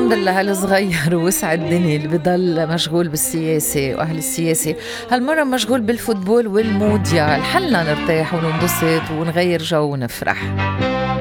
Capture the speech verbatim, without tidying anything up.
الحمد لله هالصغير ووسع الدنيا اللي بضل مشغول بالسياسة وأهل السياسة هالمرة مشغول بالفوتبول والمونديال. حلنا نرتاح وننبسط ونغير جو ونفرح.